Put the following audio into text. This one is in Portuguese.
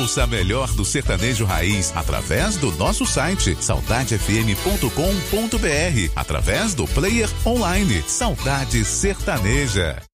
Ouça a melhor do sertanejo raiz através do nosso site saudadefm.com.br, através do player online Saudade Sertaneja.